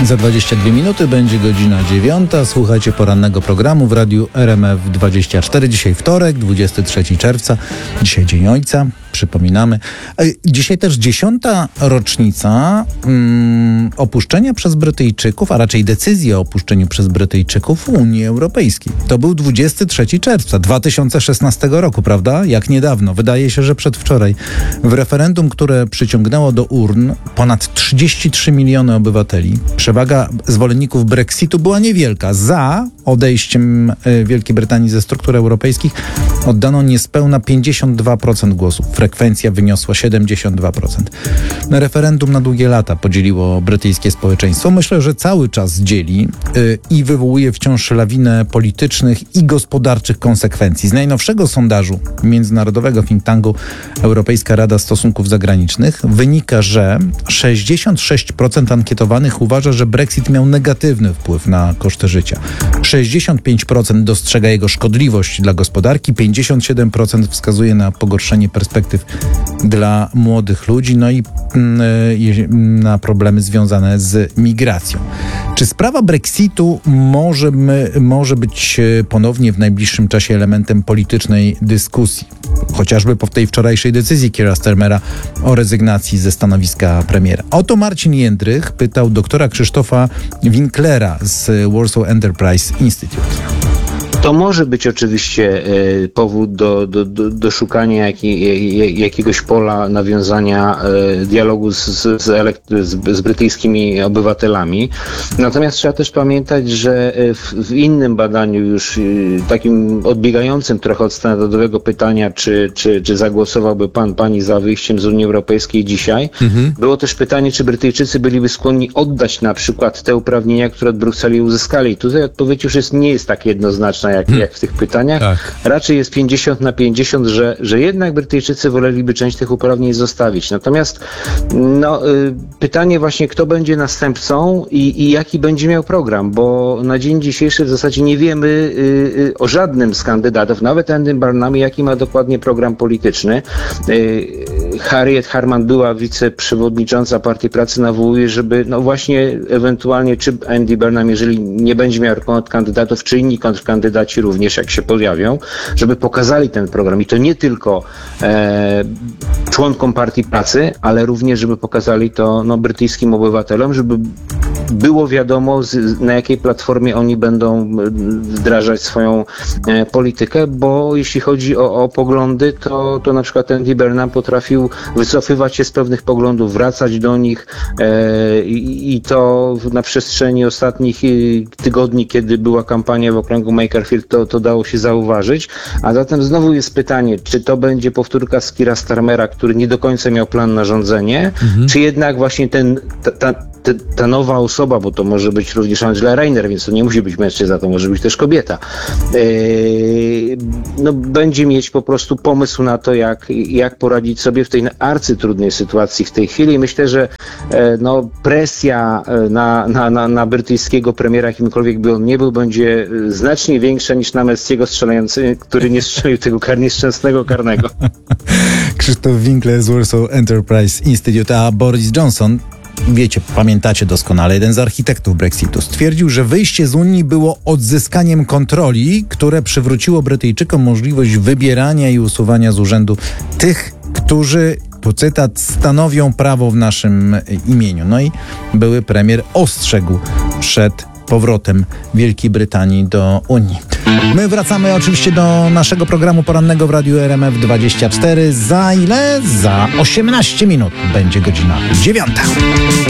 Za 22 minuty będzie godzina 9. Słuchajcie porannego programu w radiu RMF24. Dzisiaj wtorek, 23 czerwca. Dzisiaj Dzień Ojca. Przypominamy. Dzisiaj też 10. rocznica opuszczenia przez Brytyjczyków, a raczej decyzji o opuszczeniu przez Brytyjczyków Unii Europejskiej. To był 23 czerwca 2016 roku, prawda? Jak niedawno. Wydaje się, że przedwczoraj. W referendum, które przyciągnęło do urn ponad 33 miliony obywateli, przewaga zwolenników Brexitu była niewielka. Za odejściem Wielkiej Brytanii ze struktur europejskich oddano niespełna 52% głosów. Frekwencja wyniosła 72%. Referendum na długie lata podzieliło brytyjskie społeczeństwo. Myślę, że cały czas dzieli i wywołuje wciąż lawinę politycznych i gospodarczych konsekwencji. Z najnowszego sondażu międzynarodowego think tanku Europejska Rada Stosunków Zagranicznych wynika, że 66% ankietowanych uważa, że Brexit miał negatywny wpływ na koszty życia. 65% dostrzega jego szkodliwość dla gospodarki, 57% wskazuje na pogorszenie perspektyw dla młodych ludzi, no i na problemy związane z migracją. Czy sprawa Brexitu może być ponownie w najbliższym czasie elementem politycznej dyskusji? Chociażby po tej wczorajszej decyzji Keira Starmera o rezygnacji ze stanowiska premiera. O to Marcin Jędrych pytał doktora Krzysztofa Winklera z Warsaw Enterprise Institute. To może być oczywiście powód do szukania jakiegoś pola nawiązania dialogu z brytyjskimi obywatelami. Natomiast trzeba też pamiętać, że w innym badaniu już takim odbiegającym trochę od standardowego pytania, czy zagłosowałby pani za wyjściem z Unii Europejskiej dzisiaj, było też pytanie, czy Brytyjczycy byliby skłonni oddać na przykład te uprawnienia, które od Brukseli uzyskali. Tutaj odpowiedź już nie jest tak jednoznaczna, jak w tych pytaniach. Tak. Raczej jest 50-50, że jednak Brytyjczycy woleliby część tych uprawnień zostawić. Natomiast pytanie właśnie, kto będzie następcą i jaki będzie miał program, bo na dzień dzisiejszy w zasadzie nie wiemy o żadnym z kandydatów, nawet Andy Burnham, jaki ma dokładnie program polityczny. Harriet Harman, była wiceprzewodnicząca Partii Pracy, nawołuje, żeby właśnie ewentualnie czy Andy Burnham, jeżeli nie będzie miał kontrkandydatów, czy inni kontrkandydaci również, jak się pojawią, żeby pokazali ten program. I to nie tylko członkom Partii Pracy, ale również, żeby pokazali to brytyjskim obywatelom, żeby było wiadomo, na jakiej platformie oni będą wdrażać swoją politykę, bo jeśli chodzi o poglądy, to na przykład Andy Burnham potrafił wycofywać się z pewnych poglądów, wracać do nich i to na przestrzeni ostatnich tygodni, kiedy była kampania w okręgu Makerfield, to dało się zauważyć. A zatem znowu jest pytanie, czy to będzie powtórka z Keira Starmera, który nie do końca miał plan na rządzenie, czy jednak właśnie ta nowa osoba, bo to może być również Angela Rayner, więc to nie musi być mężczyzna, to może być też kobieta, będzie mieć po prostu pomysł na to, jak poradzić sobie w tej arcytrudnej sytuacji w tej chwili. Myślę, że presja na brytyjskiego premiera, jakimkolwiek by on nie był, będzie znacznie większa niż na Messiego strzelający, który nie strzelił tego nieszczęsnego karnego. Krzysztof Winkler z Warsaw Enterprise Institute, a Boris Johnson, wiecie, pamiętacie doskonale, jeden z architektów Brexitu, stwierdził, że wyjście z Unii było odzyskaniem kontroli, które przywróciło Brytyjczykom możliwość wybierania i usuwania z urzędu tych, którzy, tu cytat, stanowią prawo w naszym imieniu. No i były premier ostrzegł przed powrotem Wielkiej Brytanii do Unii. My wracamy oczywiście do naszego programu porannego w radiu RMF24. Za ile? Za 18 minut będzie godzina 9.